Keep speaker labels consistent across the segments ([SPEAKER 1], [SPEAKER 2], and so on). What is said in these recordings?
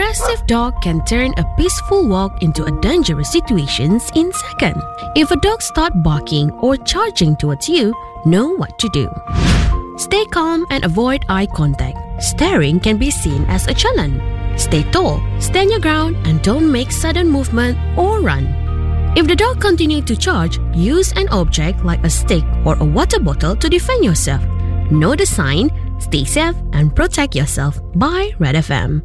[SPEAKER 1] aggressive dog can turn a peaceful walk into a dangerous situation in seconds. If a dog starts barking or charging towards you, know what to do. Stay calm and avoid eye contact. Staring can be seen as a challenge. Stay tall, stand your ground, and don't make sudden movement or run. If the dog continues to charge, use an object like a stick or a water bottle to defend yourself. Know the sign, stay safe, and protect yourself. By Red FM.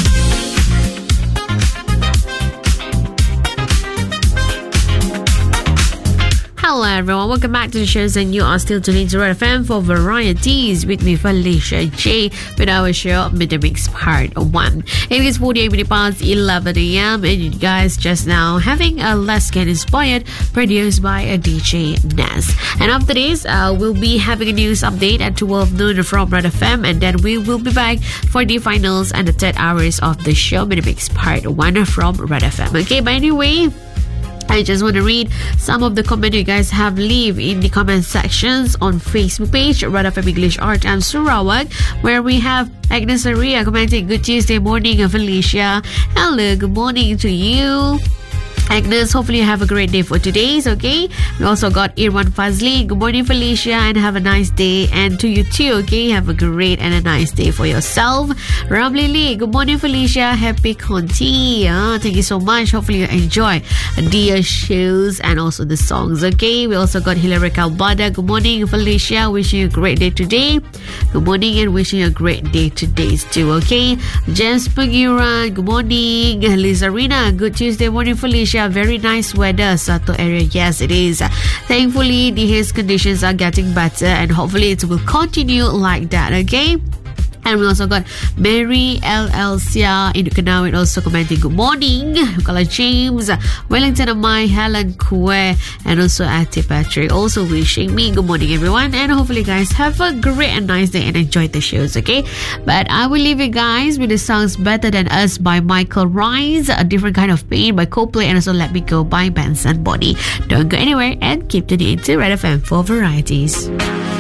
[SPEAKER 1] Hello everyone, welcome back to the shows, and you are still tuning to Red FM for Varieties with me, Felicia J, with our show Mid Mix Part 1. It is 48 minutes past 11 a.m. and you guys just now having a Let's Get Inspired produced by a DJ Naz. And after this, we'll be having a news update at 12 noon from Red FM, and then we will be back for the finals and the third hours of the show Mid Mix Part 1 from Red FM. Okay, but anyway, I just want to read some of the comments you guys have leave in the comment sections on Facebook page Red FM English Art and Sarawak, where we have Agnes Aria commenting, "Good Tuesday morning, Felicia." Hello, good morning to you, Agnes. Hopefully you have a great day for today. Okay, we also got Irwan Fazli. Good morning, Felicia, and have a nice day. And to you too. Okay, have a great and a nice day for yourself. Ramli Lee. Good morning, Felicia. Happy Conti. Thank you so much. Hopefully you enjoy the shows and also the songs. Okay, we also got Hilary Kalbada. Good morning, Felicia. Wishing you a great day today. Good morning and wishing you a great day today too. Okay, James Pangiran. Good morning, Lizarina. Good Tuesday morning, Felicia. Very nice weather, Sato area. Yes, it is. Thankfully, the haze conditions are getting better, and hopefully it will continue like that. Okay. And we also got Mary LLC in Kanawit also commenting, "Good morning." Kala James, Wellington Amai, Helen Kue, and also Ati Patrick also wishing me good morning, everyone. And hopefully, guys, have a great and nice day and enjoy the shows, okay? But I will leave you guys with the songs Better Than Us by Michael Rice, A Different Kind of Pain by Coldplay, and also Let Me Go by Benson Body. Don't go anywhere and keep tuning into Red FM for Varieties.